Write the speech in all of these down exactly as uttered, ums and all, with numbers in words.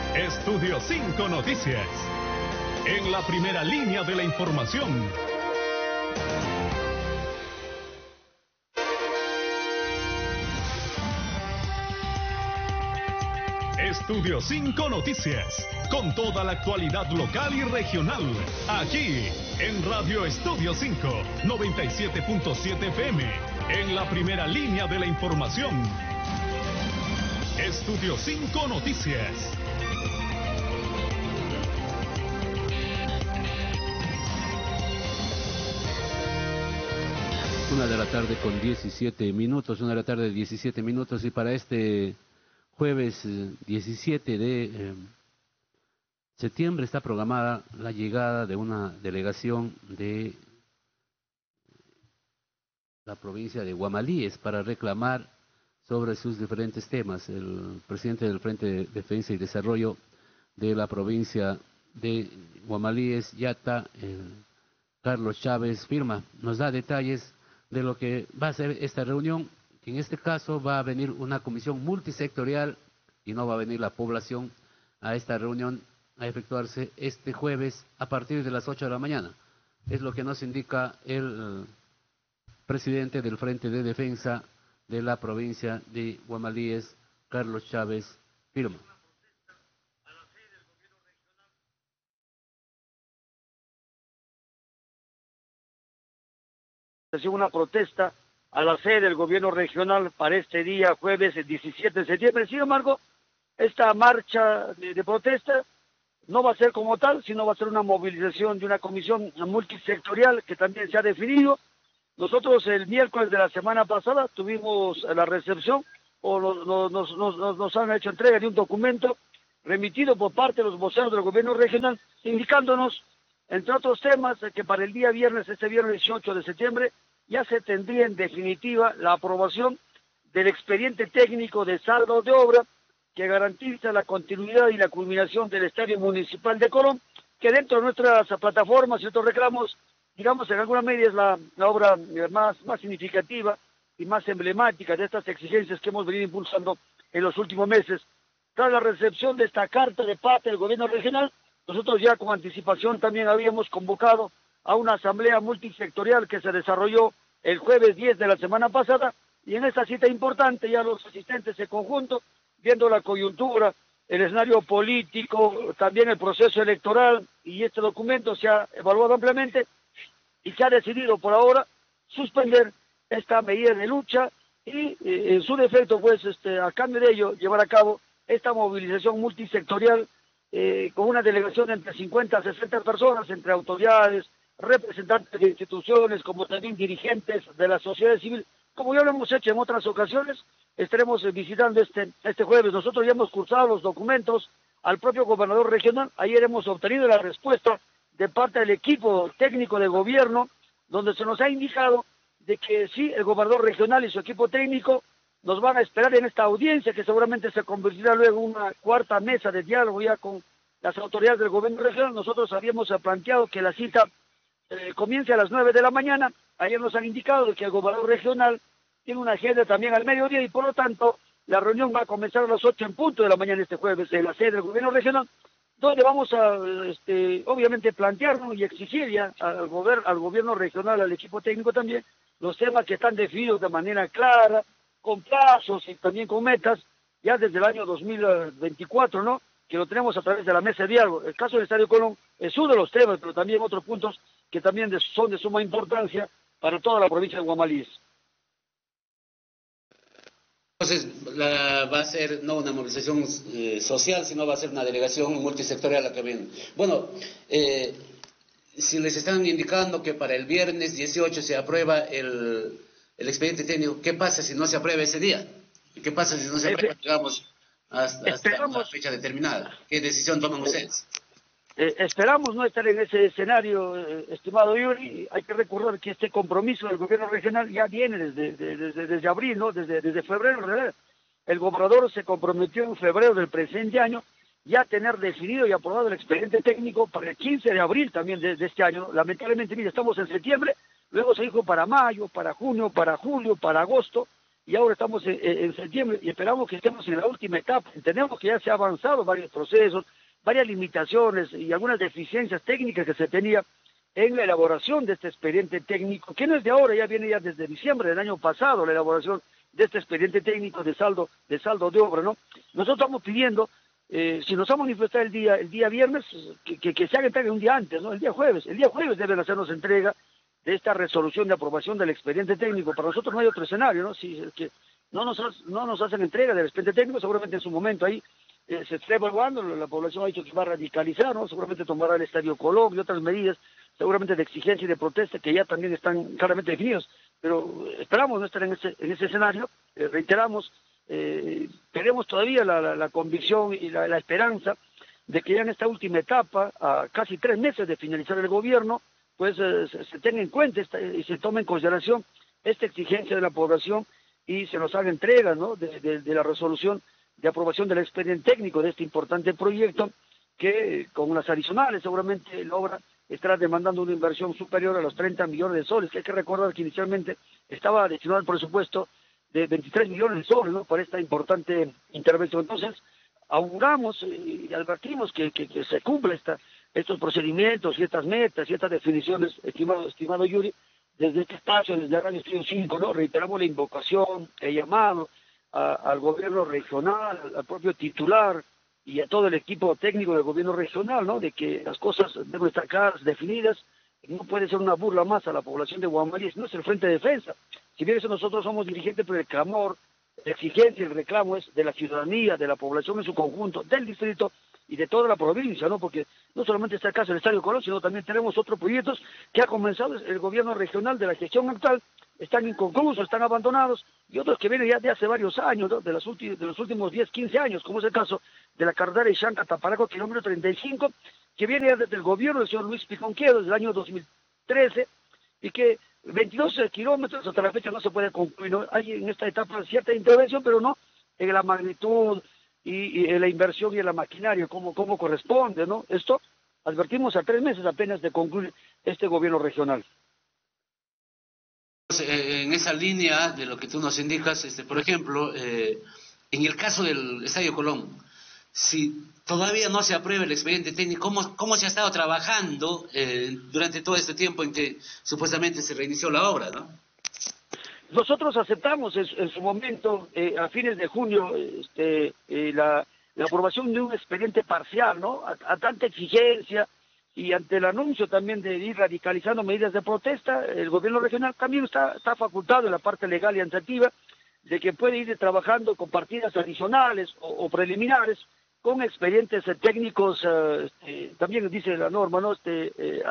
Estudio cinco Noticias. En la primera línea de la información. Estudio cinco Noticias, con toda la actualidad local y regional, aquí en Radio Estudio cinco, noventa y siete punto siete F M, en la primera línea de la información. Estudio cinco Noticias. Una de la tarde con diecisiete minutos, una de la tarde diecisiete minutos, y para este jueves diecisiete de eh, septiembre está programada la llegada de una delegación de la provincia de Guamalíes para reclamar sobre sus diferentes temas. El presidente del Frente de Defensa y Desarrollo de la provincia de Guamalíes, Yata, eh, Carlos Chávez Firma, nos da detalles de lo que va a ser esta reunión. En este caso va a venir una comisión multisectorial y no va a venir la población a esta reunión a efectuarse este jueves a partir de las ocho de la mañana. Es lo que nos indica el presidente del Frente de Defensa de la provincia de Guamalíes, Carlos Chávez Firma. Una protesta a la sede del gobierno regional para este día, jueves, el diecisiete de septiembre. Sin embargo, esta marcha de, de protesta no va a ser como tal, sino va a ser una movilización de una comisión multisectorial que también se ha definido. Nosotros el miércoles de la semana pasada tuvimos la recepción, o nos, nos, nos, nos, nos han hecho entrega de un documento remitido por parte de los voceros del gobierno regional, indicándonos, entre otros temas, que para el día viernes, este viernes dieciocho de septiembre, ya se tendría en definitiva la aprobación del expediente técnico de saldo de obra que garantiza la continuidad y la culminación del Estadio Municipal de Colón, que dentro de nuestras plataformas y otros reclamos, digamos, en alguna medida es la, la obra más, más significativa y más emblemática de estas exigencias que hemos venido impulsando en los últimos meses. Tras la recepción de esta carta de parte del gobierno regional, nosotros ya con anticipación también habíamos convocado a una asamblea multisectorial que se desarrolló el jueves diez de la semana pasada, y en esta cita importante ya los asistentes en conjunto, viendo la coyuntura, el escenario político, también el proceso electoral, y este documento se ha evaluado ampliamente y se ha decidido por ahora suspender esta medida de lucha y eh, en su defecto, pues este, a cambio de ello, llevar a cabo esta movilización multisectorial eh, con una delegación de entre cincuenta a sesenta personas, entre autoridades, representantes de instituciones, como también dirigentes de la sociedad civil, como ya lo hemos hecho en otras ocasiones. Estaremos visitando este, este jueves. Nosotros ya hemos cursado los documentos al propio gobernador regional. Ayer hemos obtenido la respuesta de parte del equipo técnico de gobierno, donde se nos ha indicado de que sí, el gobernador regional y su equipo técnico nos van a esperar en esta audiencia, que seguramente se convertirá luego en una cuarta mesa de diálogo ya con las autoridades del gobierno regional. Nosotros habíamos planteado que la cita Eh, comience a las nueve de la mañana. Ayer nos han indicado que el gobernador regional tiene una agenda también al mediodía y por lo tanto la reunión va a comenzar a las ocho en punto de la mañana este jueves en la sede del gobierno regional, donde vamos a, este, obviamente, plantearnos y exigir ya al, gober al gobierno regional, al equipo técnico también, los temas que están definidos de manera clara, con plazos y también con metas, ya desde el año dos mil veinticuatro, ¿no?, que lo tenemos a través de la mesa de diálogo. El caso del Estadio Colón es uno de los temas, pero también otros puntos que también de, son de suma importancia para toda la provincia de Guamalíes. Entonces, la, va a ser no una movilización eh, social, sino va a ser una delegación multisectorial la que viene. Bueno, eh, si les están indicando que para el viernes dieciocho se aprueba el, el expediente técnico, ¿qué pasa si no se aprueba ese día? ¿Qué pasa si no se aprueba, digamos, hasta, hasta una fecha determinada? ¿Qué decisión toman ustedes? Eh, esperamos no estar en ese escenario, eh, estimado Yuri. Hay que recordar que este compromiso del gobierno regional ya viene desde, desde, desde abril, ¿no? desde, desde febrero. ¿verdad? El gobernador se comprometió en febrero del presente año ya tener definido y aprobado el expediente técnico para el quince de abril también de, de este año. Lamentablemente, mire, estamos en septiembre, luego se dijo para mayo, para junio, para julio, para agosto, y ahora estamos en, en septiembre y esperamos que estemos en la última etapa. Entendemos que ya se ha avanzado varios procesos, varias limitaciones y algunas deficiencias técnicas que se tenía en la elaboración de este expediente técnico, que no es de ahora, ya viene ya desde diciembre del año pasado la elaboración de este expediente técnico de saldo de saldo de obra, ¿no? Nosotros estamos pidiendo, eh, si nos vamos a manifestar el día el día viernes, que, que, que se haga entrega un día antes, ¿no? El día jueves, el día jueves deben hacernos entrega de esta resolución de aprobación del expediente técnico. Para nosotros no hay otro escenario, ¿no? Si es que no nos, no nos hacen entrega del expediente técnico, seguramente en su momento ahí eh, se está evaluando, la población ha dicho que va a radicalizar, ¿no? Seguramente tomará el Estadio Colón y otras medidas, seguramente de exigencia y de protesta, que ya también están claramente definidos, pero esperamos no estar en ese, en ese escenario, eh, reiteramos, eh, tenemos todavía la, la, la convicción y la, la esperanza de que ya en esta última etapa, a casi tres meses de finalizar el gobierno, pues eh, se, se tenga en cuenta esta, y se tome en consideración esta exigencia de la población y se nos haga entrega, ¿no?, de, de, de la resolución de aprobación del expediente técnico de este importante proyecto, que con las adicionales seguramente la obra estará demandando una inversión superior a los treinta millones de soles, que hay que recordar que inicialmente estaba destinado al presupuesto de veintitrés millones de soles, ¿no?, para esta importante intervención. Entonces, auguramos y advertimos que, que, que se cumpla esta, estos procedimientos y estas metas y estas definiciones, estimado, estimado Yuri, desde este espacio, desde Radio Estudio cinco, ¿no? Reiteramos la invocación, el llamado a, al gobierno regional, al propio titular y a todo el equipo técnico del gobierno regional, ¿no?, de que las cosas deben estar claras, definidas. No puede ser una burla más a la población de Guamalí, no es el Frente de Defensa. Si bien eso nosotros somos dirigentes, pero el clamor, la exigencia, el reclamo es de la ciudadanía, de la población en su conjunto, del distrito y de toda la provincia, ¿no? Porque no solamente está el caso del Estadio Colón, sino también tenemos otros proyectos que ha comenzado el gobierno regional de la gestión actual, están inconclusos, están abandonados, y otros que vienen ya de hace varios años, ¿no?, de, las últimos, de los últimos diez, quince años, como es el caso de la carretera de Ixanca-Taparaco, kilómetro treinta y cinco, que viene ya desde el gobierno del señor Luis Piconquero, desde el año dos mil trece, y que veintidós kilómetros hasta la fecha no se puede concluir, ¿no? Hay en esta etapa cierta intervención, pero no en la magnitud y, y en la inversión y en la maquinaria, como, como corresponde, ¿no? Esto advertimos a tres meses apenas de concluir este gobierno regional. En esa línea de lo que tú nos indicas, este, por ejemplo, eh, en el caso del Estadio Colón, si todavía no se aprueba el expediente técnico, ¿cómo, cómo se ha estado trabajando eh, durante todo este tiempo en que supuestamente se reinició la obra, ¿no? Nosotros aceptamos en, en su momento, eh, a fines de junio, este, eh, la, la aprobación de un expediente parcial, ¿no? A, a tanta exigencia y ante el anuncio también de ir radicalizando medidas de protesta, el gobierno regional también está, está facultado en la parte legal y administrativa de que puede ir trabajando con partidas adicionales o, o preliminares, con expedientes eh, técnicos, eh, este, también dice la norma, ¿no?, este, eh,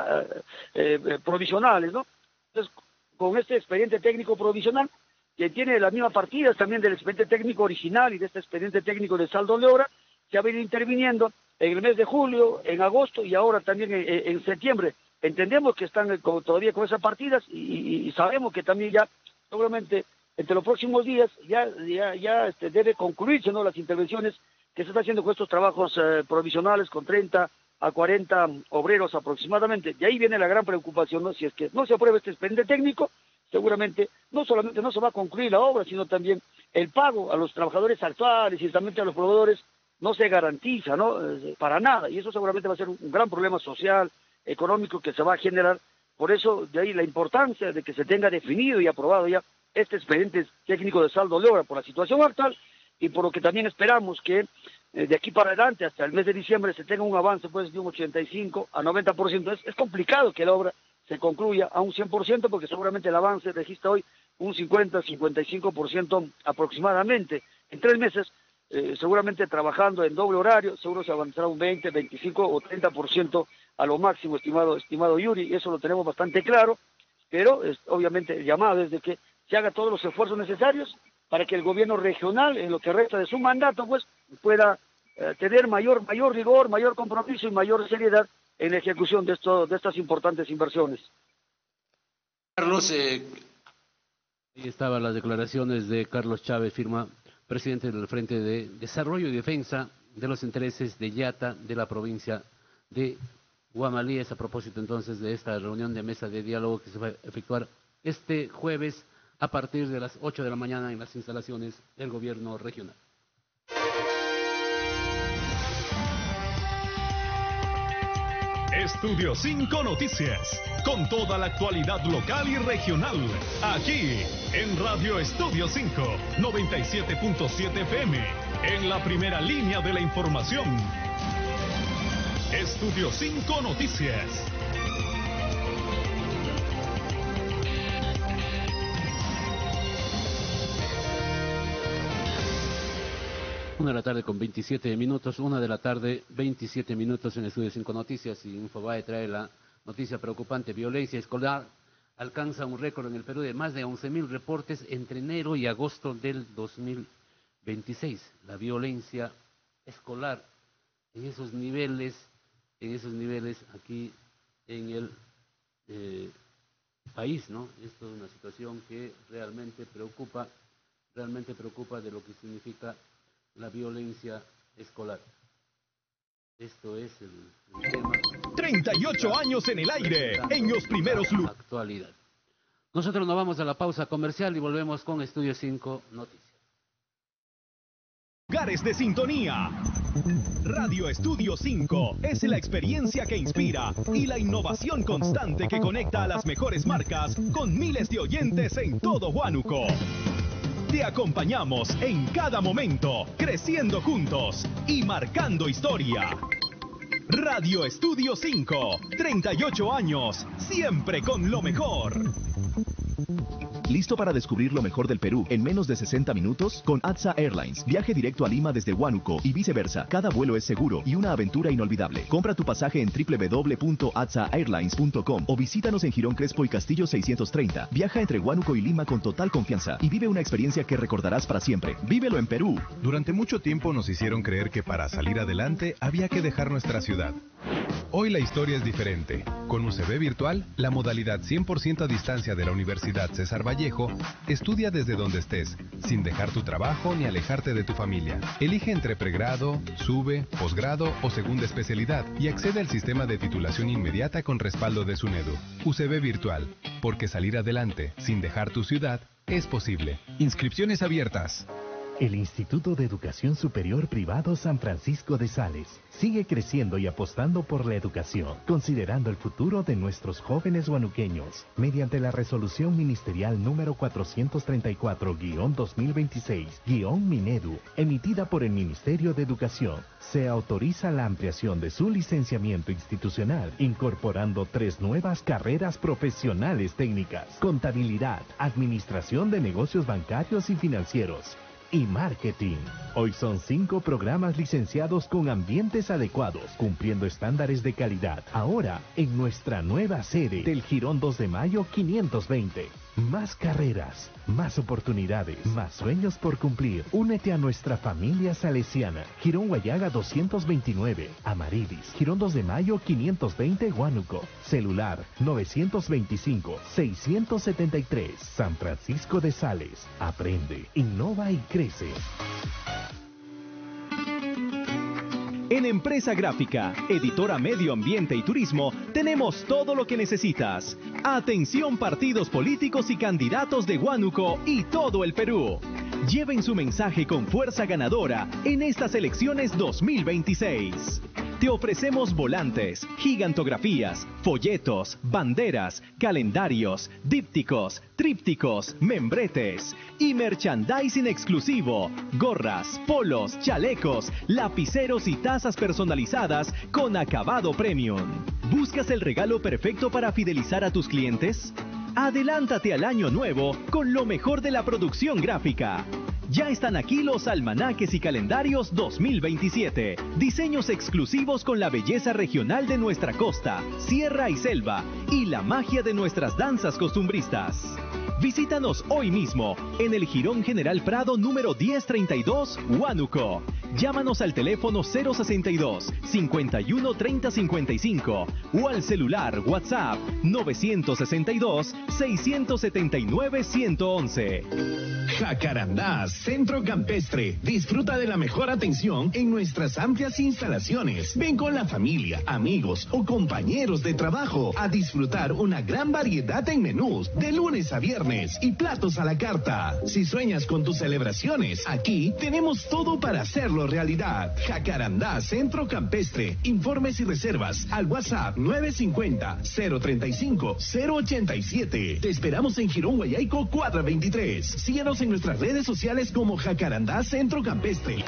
eh, provisionales, ¿no? Entonces, con este expediente técnico provisional, que tiene las mismas partidas también del expediente técnico original y de este expediente técnico de saldo de obra, se ha venido interviniendo en el mes de julio, en agosto y ahora también en, en septiembre. Entendemos que están con, todavía con esas partidas y, y sabemos que también ya seguramente entre los próximos días ya, ya, ya este, debe concluirse, ¿no?, las intervenciones que se está haciendo con estos trabajos eh, provisionales con treinta a cuarenta obreros aproximadamente. De ahí viene la gran preocupación, ¿no? Si es que no se aprueba este expediente técnico, seguramente no solamente no se va a concluir la obra, sino también el pago a los trabajadores actuales y también a los proveedores no se garantiza, ¿no?, eh, para nada, y eso seguramente va a ser un, un gran problema social, económico que se va a generar. Por eso, de ahí la importancia de que se tenga definido y aprobado ya este expediente técnico de saldo de obra por la situación actual, y por lo que también esperamos que eh, de aquí para adelante, hasta el mes de diciembre, se tenga un avance pues de un ochenta y cinco a noventa por ciento. Es, es complicado que la obra se concluya a un cien por ciento, porque seguramente el avance registra hoy un cincuenta a cincuenta y cinco por ciento aproximadamente. En tres meses, eh, seguramente trabajando en doble horario, seguro se avanzará un veinte, veinticinco o treinta por ciento a lo máximo, estimado, estimado Yuri, y eso lo tenemos bastante claro, pero es, obviamente el llamado es de que se haga todos los esfuerzos necesarios para que el gobierno regional, en lo que resta de su mandato, pues pueda eh, tener mayor mayor rigor, mayor compromiso y mayor seriedad en la ejecución de, esto, de estas importantes inversiones. Carlos, eh... ahí estaban las declaraciones de Carlos Chávez, firma presidente del Frente de Desarrollo y Defensa de los Intereses de Yata de la provincia de Guamalí. Es a propósito entonces de esta reunión de mesa de diálogo que se va a efectuar este jueves a partir de las ocho de la mañana en las instalaciones del gobierno regional. Estudio cinco Noticias, con toda la actualidad local y regional, aquí en Radio Estudio cinco, noventa y siete punto siete F M, en la primera línea de la información. Estudio cinco Noticias. Una de la tarde con veintisiete minutos, una de la tarde, veintisiete minutos en Estudio cinco Noticias, y Infobae trae la noticia preocupante: violencia escolar alcanza un récord en el Perú de más de once mil reportes entre enero y agosto del dos mil veintiséis. La violencia escolar en esos niveles, en esos niveles aquí en el eh, país, ¿no? Esto es una situación que realmente preocupa, realmente preocupa de lo que significa la violencia escolar. Esto es el, el tema. treinta y ocho años en el aire, en los primeros lugares. Actualidad. Nosotros nos vamos a la pausa comercial y volvemos con Estudio cinco Noticias. Lugares de sintonía. Radio Estudio cinco es la experiencia que inspira y la innovación constante que conecta a las mejores marcas con miles de oyentes en todo Huánuco. Te acompañamos en cada momento, creciendo juntos y marcando historia. Radio Estudio cinco, treinta y ocho años, siempre con lo mejor. ¿Listo para descubrir lo mejor del Perú en menos de sesenta minutos? Con A T S A Airlines. Viaje directo a Lima desde Huánuco y viceversa. Cada vuelo es seguro y una aventura inolvidable. Compra tu pasaje en doble u doble u doble u punto a t s a airlines punto com o visítanos en Girón Crespo y Castillo seiscientos treinta. Viaja entre Huánuco y Lima con total confianza y vive una experiencia que recordarás para siempre. ¡Vívelo en Perú! Durante mucho tiempo nos hicieron creer que para salir adelante había que dejar nuestra ciudad. Hoy la historia es diferente. Con U C B Virtual, la modalidad cien por ciento a distancia de la Universidad César Vallejo, estudia desde donde estés, sin dejar tu trabajo ni alejarte de tu familia. Elige entre pregrado, sube, posgrado o segunda especialidad y accede al sistema de titulación inmediata con respaldo de SUNEDU. U C B Virtual, porque salir adelante sin dejar tu ciudad es posible. Inscripciones abiertas. El Instituto de Educación Superior Privado San Francisco de Sales sigue creciendo y apostando por la educación, considerando el futuro de nuestros jóvenes huanuqueños. Mediante la resolución ministerial número cuatrocientos treinta y cuatro guión dos mil veintiséis guión Minedu, emitida por el Ministerio de Educación, se autoriza la ampliación de su licenciamiento institucional, incorporando tres nuevas carreras profesionales técnicas: contabilidad, administración de negocios bancarios y financieros, y marketing. Hoy son cinco programas licenciados con ambientes adecuados, cumpliendo estándares de calidad. Ahora, en nuestra nueva sede del Girón dos de Mayo quinientos veinte. Más carreras, más oportunidades, más sueños por cumplir. Únete a nuestra familia salesiana. Girón Guayaga doscientos veintinueve, Amaridis. Girón dos de Mayo quinientos veinte, Huánuco. Celular novecientos veinticinco, seiscientos setenta y tres. San Francisco de Sales. Aprende, innova y crece. En Empresa Gráfica, editora Medio Ambiente y Turismo, tenemos todo lo que necesitas. Atención partidos políticos y candidatos de Huánuco y todo el Perú. Lleven su mensaje con fuerza ganadora en estas elecciones dos mil veintiséis. Te ofrecemos volantes, gigantografías, folletos, banderas, calendarios, dípticos, trípticos, membretes y merchandising exclusivo, gorras, polos, chalecos, lapiceros y tazas personalizadas con acabado premium. ¿Buscas el regalo perfecto para fidelizar a tus clientes? Adelántate al año nuevo con lo mejor de la producción gráfica. Ya están aquí los almanaques y calendarios dos mil veintisiete. Diseños exclusivos con la belleza regional de nuestra costa, sierra y selva, y la magia de nuestras danzas costumbristas. Visítanos hoy mismo en el Jirón General Prado número diez treinta y dos, Huánuco. Llámanos al teléfono cero sesenta y dos, cincuenta y uno, treinta, cincuenta y cinco o al celular WhatsApp novecientos sesenta y dos, seiscientos setenta y nueve, ciento once. Jacarandá Centro Campestre. Disfruta de la mejor atención en nuestras amplias instalaciones. Ven con la familia, amigos o compañeros de trabajo a disfrutar una gran variedad en menús de lunes a viernes y platos a la carta. Si sueñas con tus celebraciones, aquí tenemos todo para hacerlo realidad. Jacarandá Centro Campestre. Informes y reservas al WhatsApp nueve cincuenta, cero treinta y cinco, cero ochenta y siete. Te esperamos en Girón Guayaico cuadra veintitrés. Síguenos en nuestras redes sociales como Jacarandá Centro Campestre.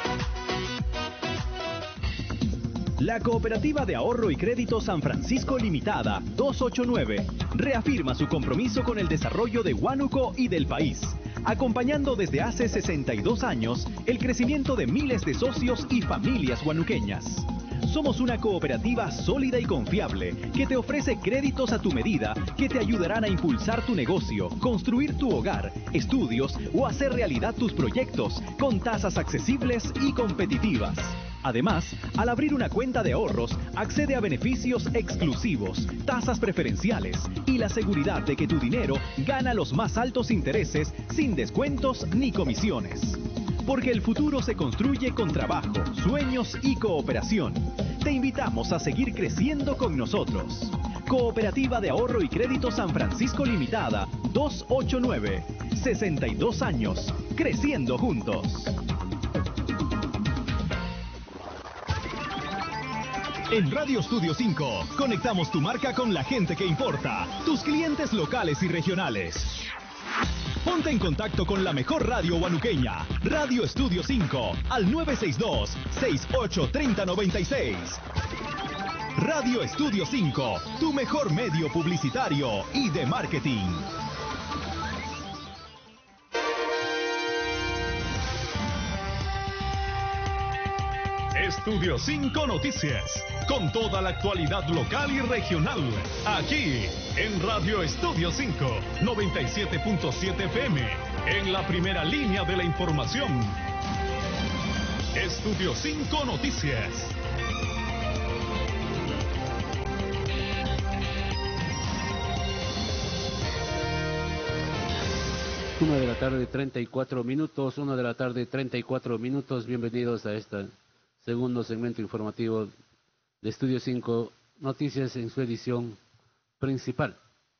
La Cooperativa de Ahorro y Crédito San Francisco Limitada doscientos ochenta y nueve reafirma su compromiso con el desarrollo de Huánuco y del país, acompañando desde hace sesenta y dos años el crecimiento de miles de socios y familias huanuqueñas. Somos una cooperativa sólida y confiable que te ofrece créditos a tu medida que te ayudarán a impulsar tu negocio, construir tu hogar, estudios o hacer realidad tus proyectos con tasas accesibles y competitivas. Además, al abrir una cuenta de ahorros, accede a beneficios exclusivos, tasas preferenciales y la seguridad de que tu dinero gana los más altos intereses sin descuentos ni comisiones. Porque el futuro se construye con trabajo, sueños y cooperación. Te invitamos a seguir creciendo con nosotros. Cooperativa de Ahorro y Crédito San Francisco Limitada, doscientos ochenta y nueve. sesenta y dos años, creciendo juntos. En Radio Estudio cinco, conectamos tu marca con la gente que importa, tus clientes locales y regionales. Ponte en contacto con la mejor radio huanuqueña, Radio Estudio cinco, al nueve seis dos, seis ocho tres cero, nueve seis. Radio Estudio cinco, tu mejor medio publicitario y de marketing. Estudio cinco Noticias, con toda la actualidad local y regional, aquí en Radio Estudio cinco, noventa y siete punto siete F M, en la primera línea de la información. Estudio cinco Noticias. Una de la tarde, treinta y cuatro minutos, una de la tarde, treinta y cuatro minutos, bienvenidos a este segundo segmento informativo de Estudio cinco Noticias en su edición principal.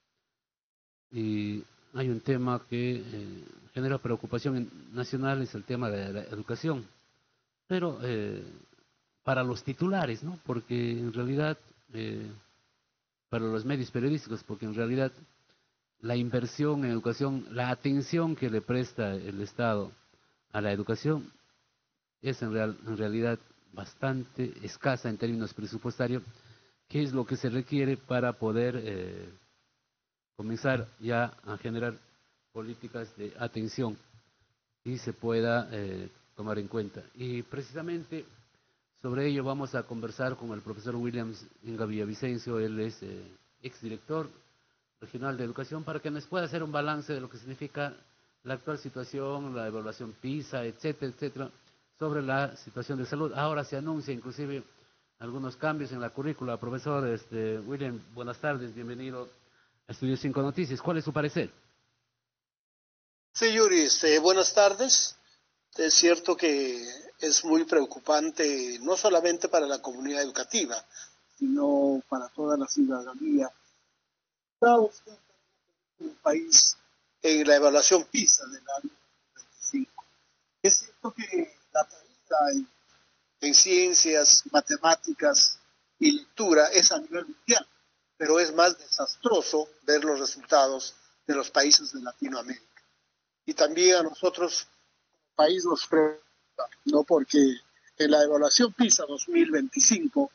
Y hay un tema que eh, genera preocupación nacional, es el tema de la educación, pero eh, para los titulares, ¿no? Porque en realidad, eh, para los medios periodísticos, porque en realidad la inversión en educación, la atención que le presta el Estado a la educación es en, real, en realidad bastante escasa en términos presupuestarios, que es lo que se requiere para poder eh, comenzar ya a generar políticas de atención y se pueda eh, tomar en cuenta. Y precisamente sobre ello vamos a conversar con el profesor Williams Inga Villavicencio. Él es eh, exdirector regional de educación, para que nos pueda hacer un balance de lo que significa la actual situación, la evaluación PISA, etcétera, etcétera, sobre la situación de salud. Ahora se anuncia inclusive algunos cambios en la currícula. Profesor este, William, buenas tardes, bienvenido a Estudio cinco Noticias. ¿Cuál es su parecer? Sí, Yuri, este, buenas tardes. Es cierto que es muy preocupante, no solamente para la comunidad educativa, sino para toda la ciudadanía. Estamos en un país en la evaluación PISA del año veinticinco. Es cierto que la caída en, en ciencias, matemáticas y lectura es a nivel mundial, pero es más desastroso ver los resultados de los países de Latinoamérica. Y también a nosotros, como país, nos preocupa, ¿no? Porque en la evaluación PISA dos mil veinticinco,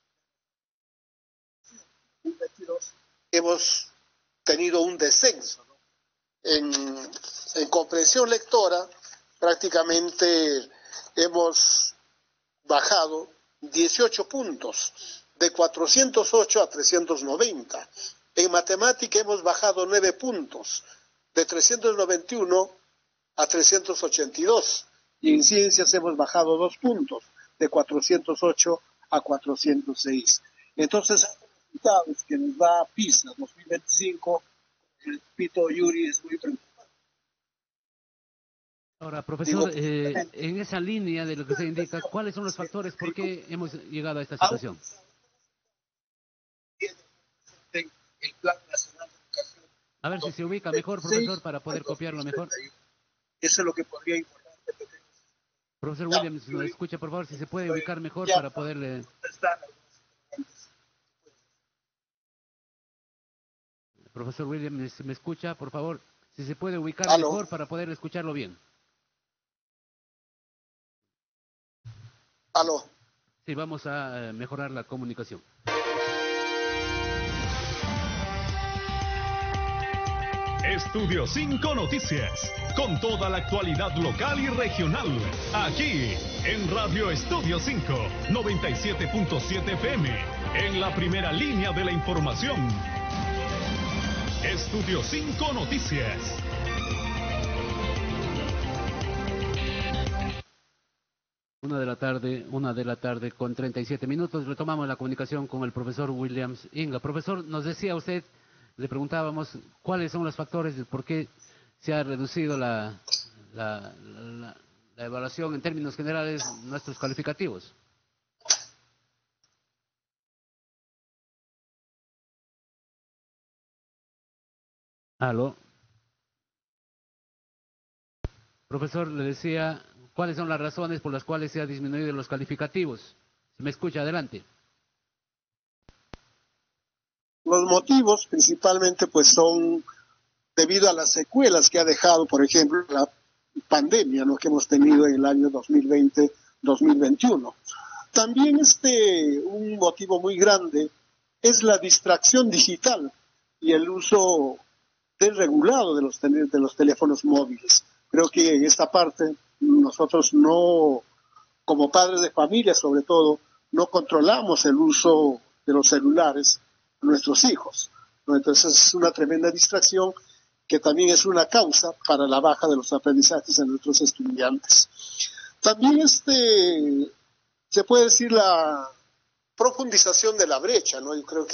dos mil veintidós, hemos tenido un descenso, ¿no? En, en comprensión lectora, prácticamente hemos bajado dieciocho puntos, de cuatrocientos ocho a trescientos noventa. En matemática hemos bajado nueve puntos, de trescientos noventa y uno a trescientos ochenta y dos. y en ciencias hemos bajado dos puntos, de cuatrocientos ocho a cuatrocientos seis. Entonces, los resultados que nos da PISA dos mil veinticinco, el Pito Yuri, es muy preocupante. Ahora, profesor, eh, en esa línea de lo que usted indica, ¿cuáles son los factores por qué hemos llegado a esta situación? El Plan Nacional de Educación. A ver si se ubica mejor, profesor, para poder copiarlo mejor. Eso es lo que podría informar. Profesor Williams, ¿nos escucha, por favor, si se puede ubicar mejor para poderle... Profesor Williams, ¿me escucha, por favor? Si se puede ubicar ¿Aló? mejor para poder escucharlo bien. ¿Aló? Sí, vamos a mejorar la comunicación. Estudio cinco Noticias, con toda la actualidad local y regional, aquí en Radio Estudio cinco, noventa y siete punto siete F M, en la primera línea de la información. Estudio cinco Noticias. Una de la tarde, una de la tarde con treinta y siete minutos, retomamos la comunicación con el profesor Williams Inga. Profesor, nos decía usted, le preguntábamos cuáles son los factores de por qué se ha reducido la, la, la, la evaluación en términos generales, nuestros calificativos. Aló. Profesor, le decía, ¿cuáles son las razones por las cuales se ha disminuido los calificativos? Si me escucha, adelante. Los motivos principalmente pues son debido a las secuelas que ha dejado, por ejemplo, la pandemia, ¿no?, que hemos tenido en el año dos mil veinte dos mil veintiuno. También este un motivo muy grande es la distracción digital y el uso desregulado de los, de los teléfonos móviles. Creo que en esta parte nosotros no, como padres de familia sobre todo, no controlamos el uso de los celulares a nuestros hijos, ¿no? Entonces es una tremenda distracción que también es una causa para la baja de los aprendizajes de nuestros estudiantes. También este se puede decir la profundización de la brecha, ¿no? Yo creo que